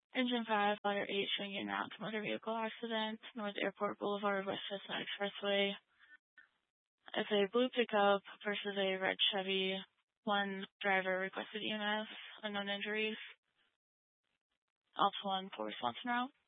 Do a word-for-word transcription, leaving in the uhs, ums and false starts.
Engine five, letter eight, showing you announced motor vehicle accident, North Airport Boulevard, West Chestnut Expressway. It's a blue pickup versus a red Chevy. One driver requested E M S, unknown injuries. Alpha one for response route.